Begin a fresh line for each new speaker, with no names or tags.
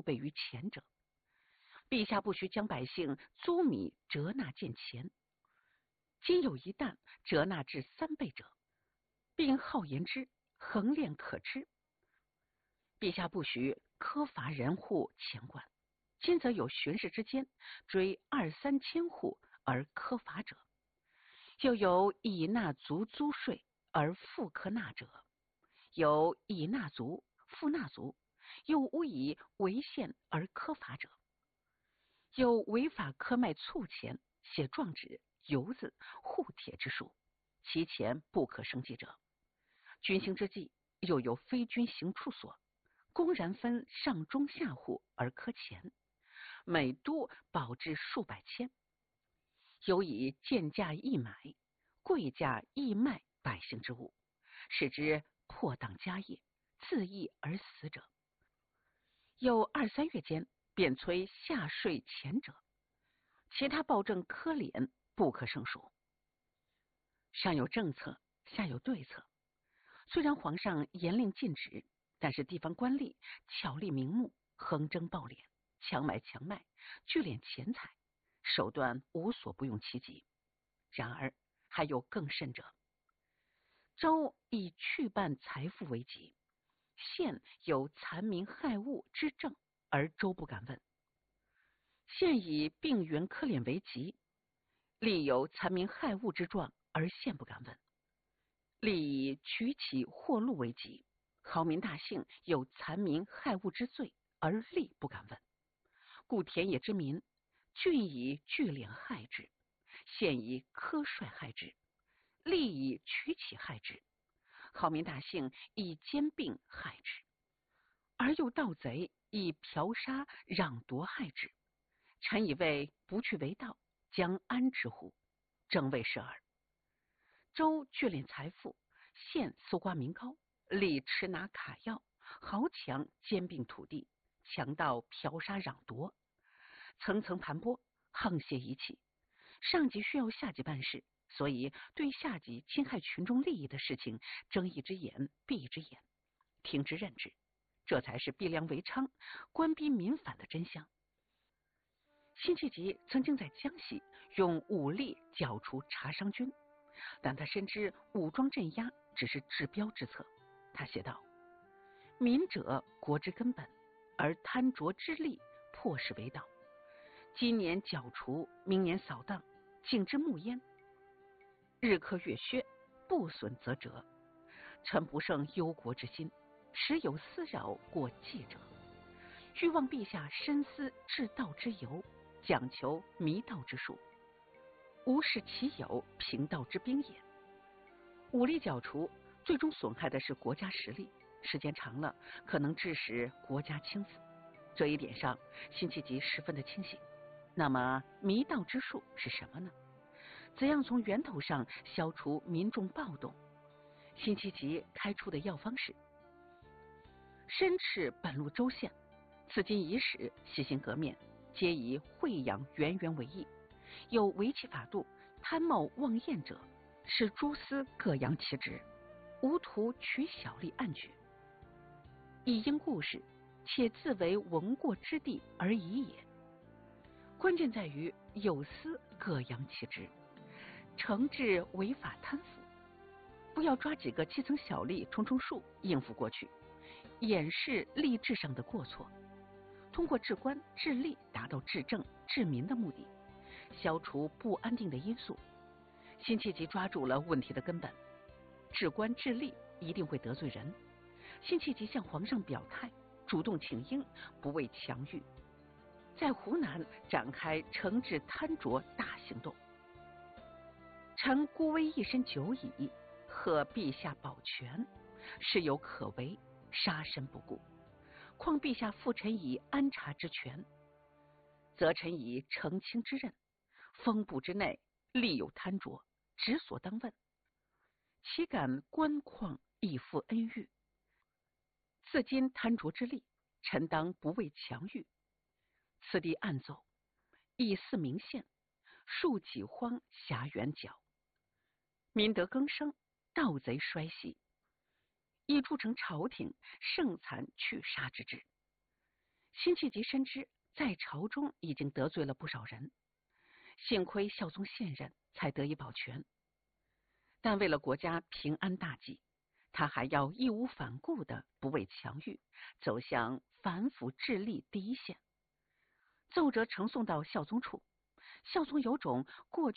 倍于前者。陛下不须将百姓租米折纳见钱，今有一担折纳至3倍者，并好言之，恒炼可知。陛下不许苛罚人户钱官，今则有巡视之间追2、3千户而苛罚者，又有以纳足租税而复苛纳者，有以纳足复纳足，又无以违宪而苛罚者，有违法苛卖醋钱、写状纸、油子、户帖之数，其钱不可生计者。军兴之际，又有非军行处所，公然分上中下户而苛钱，每都保至数百千，有以贱价易买、贵价易卖百姓之物，使之破当家业，自缢而死者。有2、3月间便催下税钱者，其他暴政苛敛不可胜数。上有政策，下有对策。虽然皇上严令禁止，但是地方官吏巧立名目，横征暴敛，强买强卖，聚敛钱财，手段无所不用其极。然而还有更甚者，州以去办财富为己，县有残民害物之政，而州不敢问；县以病源苛敛为己，吏有残民害物之状，而县不敢问；吏以取起获禄为己，豪民大姓有残民害物之罪，而吏不敢问。故田野之民，郡以聚敛害之，县以苛率害之，吏以取起害之，豪民大姓以兼并害之，而又盗贼以嫖杀攘夺害之。臣以为不去为盗，将安之乎？正谓是耳。州聚敛财富，县搜刮民膏，吏持拿卡要，豪强兼并土地，强盗嫖杀攘夺，层层盘剥，沆瀣一气。上级需要下级办事，所以对下级侵害群众利益的事情，睁一只眼闭一只眼，听之任之，这才是逼良为娼、官逼民反的真相。辛弃疾曾经在江西用武力剿除查商军，但他深知武装镇压只是治标之策。他写道：民者国之根本，而贪浊之利迫使为道。今年剿除，明年扫荡，景之木焉。日克月削，不损则折。臣不胜忧国之心，时有思扰过计者，欲望陛下深思治道之由，讲求弥道之术，无视其有平道之兵也。武力剿除，最终损害的是国家实力，时间长了，可能致使国家倾覆。这一点上，辛弃疾十分的清醒。那么弥道之术是什么呢？怎样从源头上消除民众暴动？辛弃疾开出的药方是：申斥本路州县，此今已始，洗心革面，皆以惠养源源为义。有违其法度、贪冒妄验者，使诸司各扬其职，无图取小利暗举，以因故事，且自为闻过之地而已也。关键在于有司各扬其职，惩治违法贪腐，不要抓几个基层小吏充充数应付过去，掩饰吏治上的过错，通过治官治吏达到治政治民的目的，消除不安定的因素。辛弃疾抓住了问题的根本，治官治吏一定会得罪人。辛弃疾向皇上表态，主动请缨，不畏强欲，在湖南展开惩治贪浊大行动。臣孤危一身久矣，贺陛下保全，事有可为，杀身不顾。况陛下复臣以安察之权，则臣以澄清之任。风部之内，吏有贪浊，职所当问，岂敢官况以复恩遇？自今贪浊之吏，臣当不畏强欲。此地暗奏，以四明县，数几荒狭远角，民得更生，盗贼衰息，亦铸成朝廷盛残去杀之志。 辛弃疾深知在朝中已经得罪了不少人，幸亏孝宗现任，才得以保全。但为了国家平安大计，他还要义无反顾的不畏强欲，走向反腐治吏第一线。奏折呈送到孝宗处，孝宗有种过